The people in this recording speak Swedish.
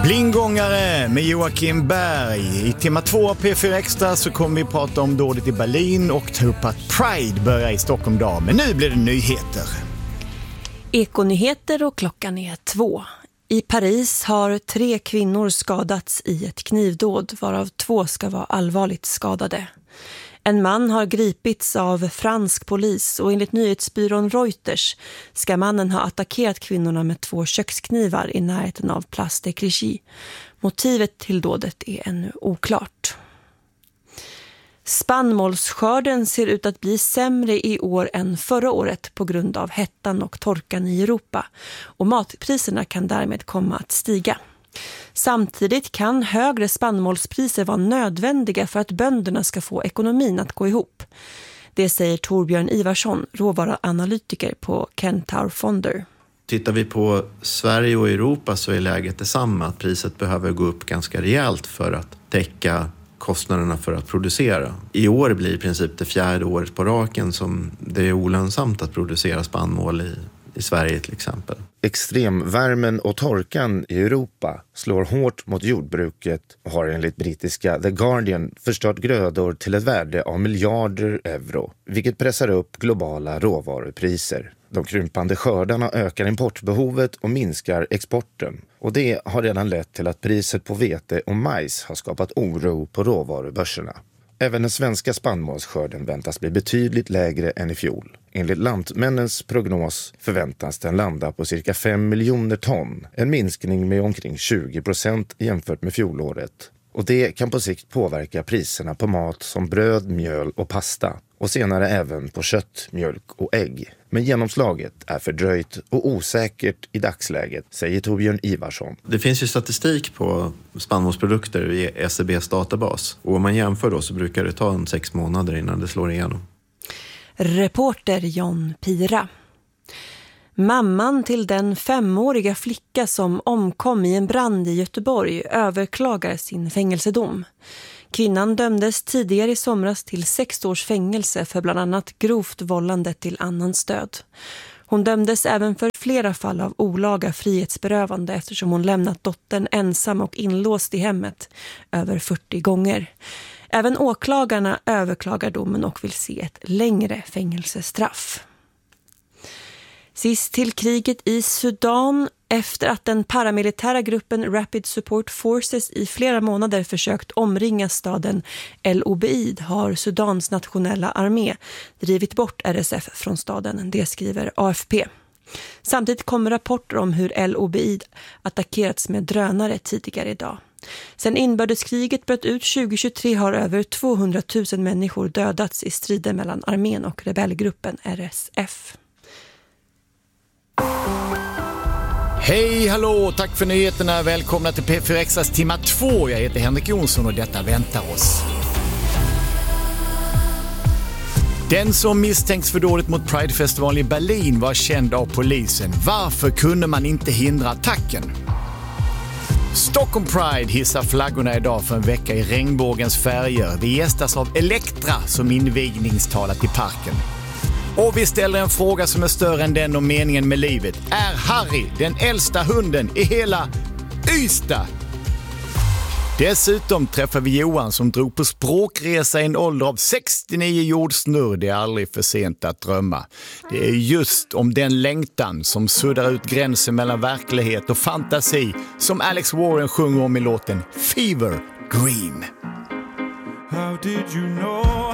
Blindgångare med Joakim Berg. I tema 2 av P4 Extra så kommer vi prata om dådet i Berlin och ta upp att Pride börjar i Stockholm idag. Men nu blir det nyheter. Ekonyheter och klockan är 2. I Paris har 3 kvinnor skadats i ett knivdåd, varav 2 ska vara allvarligt skadade. En man har gripits av fransk polis och enligt nyhetsbyrån Reuters ska mannen ha attackerat kvinnorna med 2 köksknivar i närheten av Place de Clichy. Motivet till dådet är ännu oklart. Spannmålsskörden ser ut att bli sämre i år än förra året på grund av hettan och torkan i Europa, och matpriserna kan därmed komma att stiga. Samtidigt kan högre spannmålspriser vara nödvändiga för att bönderna ska få ekonomin att gå ihop. Det säger Torbjörn Ivarsson, råvaruanalytiker på Kentaur Fonder. Tittar vi på Sverige och Europa så är läget detsamma, att priset behöver gå upp ganska rejält för att täcka kostnaderna för att producera. I år blir i princip det 4:e året på raken som det är olönsamt att producera spannmål i Sverige till exempel. Extremvärmen och torkan i Europa slår hårt mot jordbruket och har enligt brittiska The Guardian förstört grödor till ett värde av miljarder euro, vilket pressar upp globala råvarupriser. De krympande skördarna ökar importbehovet och minskar exporten, och det har redan lett till att priset på vete och majs har skapat oro på råvarubörserna. Även den svenska spannmålsskörden väntas bli betydligt lägre än i fjol. Enligt Lantmännens prognos förväntas den landa på cirka 5 miljoner ton, en minskning med omkring 20% jämfört med fjolåret. Och det kan på sikt påverka priserna på mat som bröd, mjöl och pasta, och senare även på kött, mjölk och ägg. Men genomslaget är fördröjt och osäkert i dagsläget, säger Torbjörn Ivarsson. Det finns ju statistik på spannmålsprodukter i SCBs databas. Och om man jämför då så brukar det ta 6 månader innan det slår igenom. Reporter John Pira. Mamman till den 5-åriga flicka som omkom i en brand i Göteborg överklagar sin fängelsedom. Kvinnan dömdes tidigare i somras till 6 års fängelse för bland annat grovt vållande till annans död. Hon dömdes även för flera fall av olaga frihetsberövande eftersom hon lämnat dottern ensam och inlåst i hemmet över 40 gånger. Även åklagarna överklagar domen och vill se ett längre fängelsestraff. Sist till kriget i Sudan. Efter att den paramilitära gruppen Rapid Support Forces i flera månader försökt omringa staden El Obeid har Sudans nationella armé drivit bort RSF från staden, det skriver AFP. Samtidigt kommer rapporter om hur El Obeid attackerats med drönare tidigare idag. Sen inbördeskriget bröt ut 2023 har över 200 000 människor dödats i strider mellan armén och rebellgruppen RSF. Hej, hallå, tack för nyheterna. Välkomna till P4 Extras tema 2. Jag heter Henrik Jonsson och detta väntar oss. Den som misstänks för dådet mot Pride-festivalen i Berlin var känd av polisen. Varför kunde man inte hindra attacken? Stockholm Pride hissar flaggorna idag för en vecka i regnbågens färger. Vi gästas av Elektra som invigningstalat i parken. Och vi ställer en fråga som är större än den om meningen med livet. Är Harry den äldsta hunden i hela Ystad? Dessutom träffar vi Johan som drog på språkresa i en ålder av 69 jordsnurr. Det är aldrig för sent att drömma. Det är just om den längtan som suddar ut gränsen mellan verklighet och fantasi som Alex Warren sjunger om i låten Fever Dream. How did you know